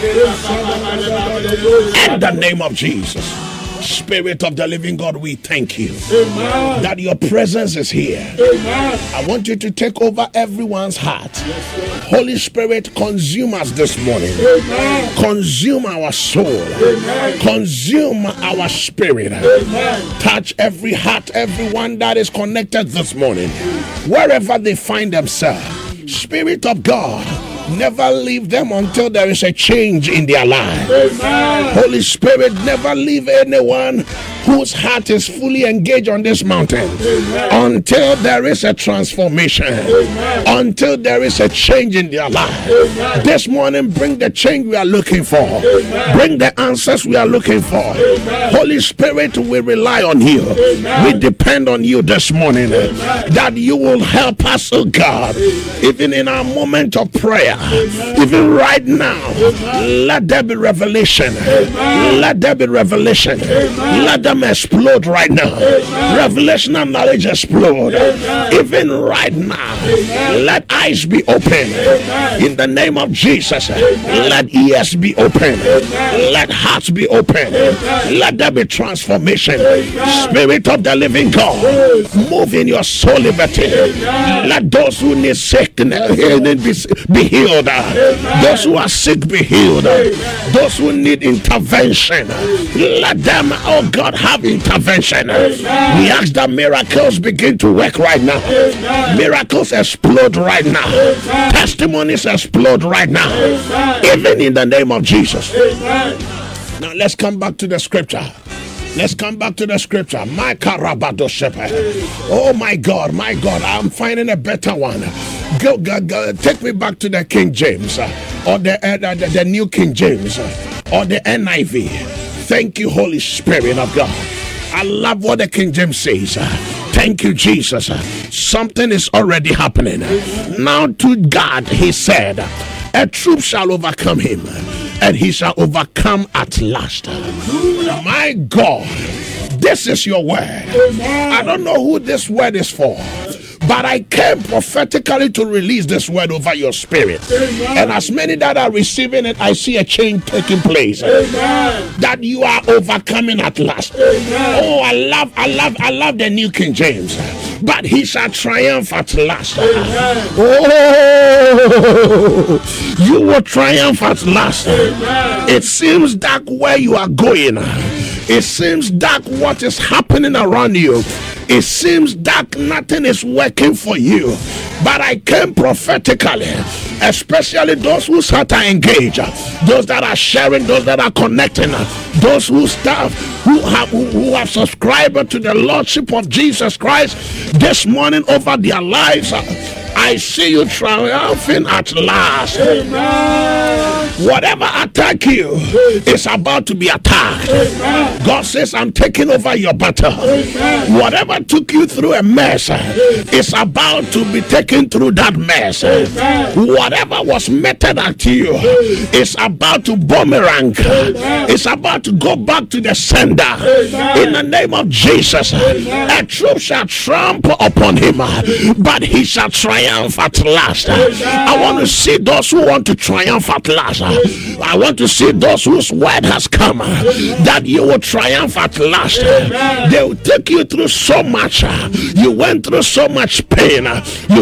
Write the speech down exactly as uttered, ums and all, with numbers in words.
In the name of Jesus. Spirit of the living God, we thank you Amen. That your presence is here. Amen. I want you to take over everyone's heart. Yes, Holy Spirit, consume us this morning. Amen. Consume our soul. Amen. Consume our spirit. Amen. Touch every heart, everyone that is connected this morning, wherever they find themselves. Spirit of God, never leave them until there is a change in their life. Amen. Holy Spirit, never leave anyone whose heart is fully engaged on this mountain. Amen. Until there is a transformation. Amen. Until there is a change in their life. Amen. This morning, bring the change we are looking for. Amen. Bring the answers we are looking for. Amen. Holy Spirit, we rely on you. Amen. We depend on you this morning. Amen. That you will help us, oh God, Amen. Even in our moment of prayer. Amen. Even right now, Amen. Let there be revelation. Amen. Let there be revelation. Amen. Let them explode right now. Amen. Revelation and knowledge explode. Amen. Even right now. Amen. Let eyes be open. Amen. In the name of Jesus. Amen. Let ears be open. Amen. Let hearts be open. Amen. Let there be transformation. Amen. Spirit of the living God, yes. Move in your soul liberty. Amen. Let those who need sickness be healed. Amen. Those who are sick be healed. Amen. Those who need intervention, let them, oh God, have intervention. Amen. We ask that miracles begin to work right now. Amen. Miracles explode right now. Amen. Testimonies explode right now. Amen. Even in the name of Jesus. Amen. Now let's come back to the scripture. Let's come back to the scripture. My Karabado Shepherd. Oh my God, my God, I'm finding a better one. Go, go, go. Take me back to the King James, uh, or the, uh, the the New King James, uh, or the N I V. Thank you, Holy Spirit of God. I love what the King James says. Uh, thank you, Jesus. Uh, something is already happening. Now to God, he said, a troop shall overcome him, and he shall overcome at last. My God, this is your word. I don't know who this word is for, but I came prophetically to release this word over your spirit. Amen. And as many that are receiving it, I see a change taking place. Amen. That you are overcoming at last. Amen. Oh, I love, I love, I love the New King James. But he shall triumph at last. Amen. Oh, you will triumph at last. Amen. It seems dark where you are going. It seems dark what is happening around you. It seems dark, nothing is working for you. But I came prophetically, especially those whose heart are engaged, those that are sharing, those that are connecting, those who staff, who have who, who have subscribed to the Lordship of Jesus Christ this morning over their lives. I see you triumphing at last. Amen. Whatever attack you is about to be attacked. Amen. God says, I'm taking over your battle. Amen. Whatever took you through a mess is about to be taken through that mess. Amen. Whatever was meted at you is about to boomerang. Amen. It's about to go back to the sender. Amen. In the name of Jesus. Amen. A troop shall trample upon him, but he shall triumph at last. Amen. I want to see those who want to triumph at last. I want to see those whose word has come, that you will triumph at last. Amen. They will take you through so much. You went through so much pain. You